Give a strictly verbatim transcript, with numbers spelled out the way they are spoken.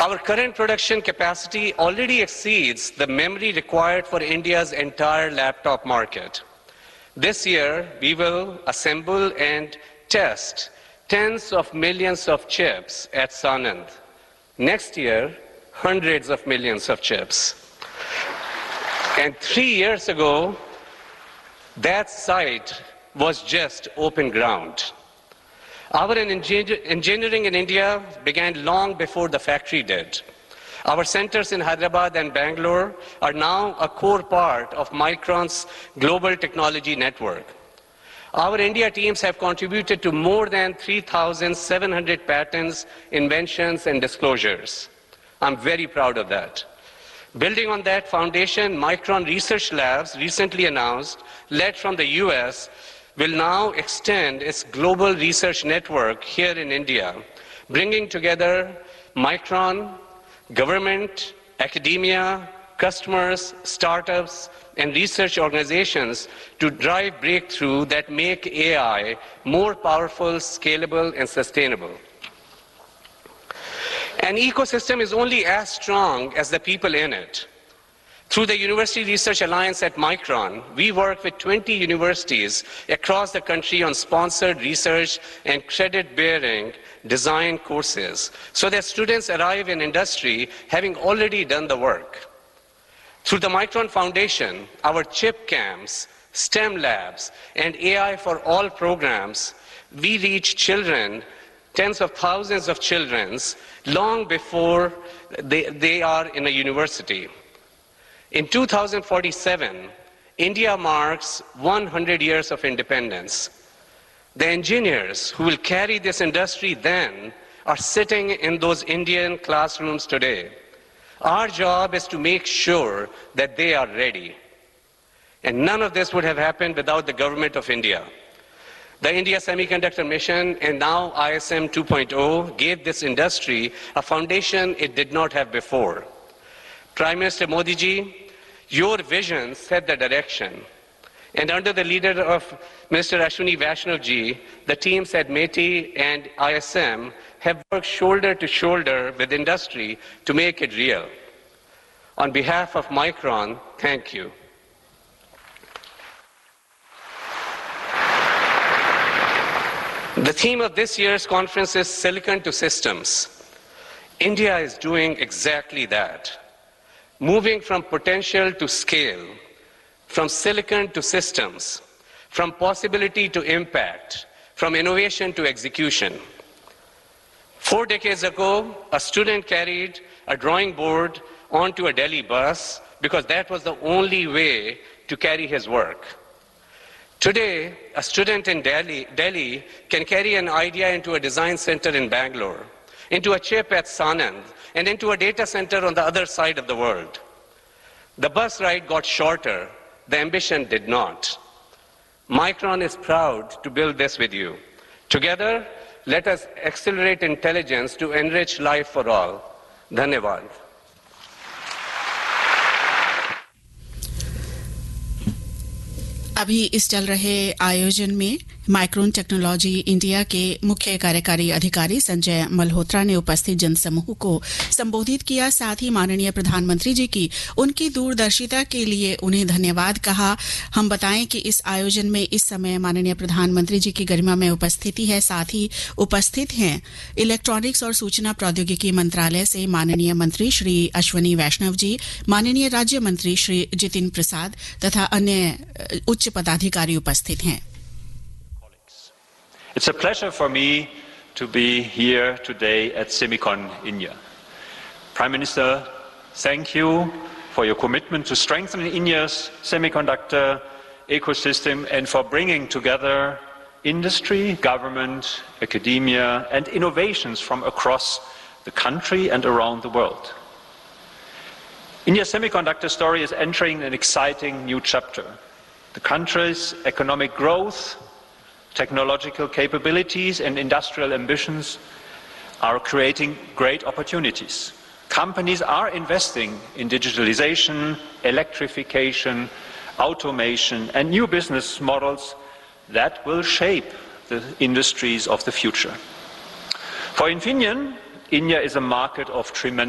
Our current production capacity already exceeds the memory required for India's entire laptop market. This year, we will assemble and test tens of millions of chips at Sanand. Next year, hundreds of millions of chips. And three years ago, that site was just open ground. Our engineering in India began long before the factory did. Our centers in Hyderabad and Bangalore are now a core part of Micron's global technology network. Our India teams have contributed to more than three thousand seven hundred patents, inventions, and disclosures. I'm very proud of that. Building on that foundation, Micron Research Labs recently announced, led from the U S, will now extend its global research network here in India, bringing together Micron, government, academia, customers, startups, and research organizations to drive breakthrough that make A I more powerful, scalable, and sustainable. An ecosystem is only as strong as the people in it. Through the University Research Alliance at Micron, we work with twenty universities across the country on sponsored research and credit-bearing design courses so that students arrive in industry having already done the work. Through the Micron Foundation, our chip camps, STEM labs, and A I for All programs, we reach children, tens of thousands of children, long before they, they are in a university. In two thousand forty-seven, India marks one hundred years of independence. The engineers who will carry this industry then are sitting in those Indian classrooms today. Our job is to make sure that they are ready. And none of this would have happened without the government of India. The India Semiconductor Mission and now I S M two point oh gave this industry a foundation it did not have before. Prime Minister Modi ji, your vision set the direction. And under the leader of Mister Ashwini Vaishnav ji, the teams at METI and I S M have worked shoulder to shoulder with industry to make it real. On behalf of Micron, thank you. The theme of this year's conference is Silicon to Systems. India is doing exactly that. Moving from potential to scale, from silicon to systems, from possibility to impact, from innovation to execution. Four decades ago, a student carried a drawing board onto a Delhi bus because that was the only way to carry his work. Today, a student in Delhi, Delhi can carry an idea into a design center in Bangalore, into a chip at Sanand, and into a data center on the other side of the world. The bus ride got shorter, the ambition did not. Micron is proud to build this with you. Together, let us accelerate intelligence to enrich life for all. Dhanyavad. अभी इस चल रहे आयोजन में micron technology India के मुख्य कार्यकारी अधिकारी संजय मल्होत्रा ने उपस्थित जनसमूह को संबोधित किया। साथ ही माननीय प्रधानमंत्री जी की उनकी दूरदर्शिता के लिए उन्हें धन्यवाद कहा। हम बताएं कि इस आयोजन में इस समय माननीय प्रधानमंत्री जी की गरिमा में उपस्थिति है। साथ ही उपस्थित हैं इलेक्ट्रॉनिक्स और सूचना प्रौद्योगिकी मंत्रालय से माननीय मंत्री श्री अश्वनी वैष्णव जी, माननीय राज्य मंत्री श्री जितिन प्रसाद तथा अन्य उच्च पदाधिकारी उपस्थित हैं। It's a pleasure for me to be here today at Semicon India. Prime Minister, thank you for your commitment to strengthen India's semiconductor ecosystem and for bringing together industry, government, academia, and innovations from across the country and around the world. India's semiconductor story is entering an exciting new chapter. The country's economic growth, technological capabilities and industrial ambitions are creating great opportunities. Companies are investing in digitalization, electrification, automation and new business models that will shape the industries of the future. For Infineon, India is a market of tremendous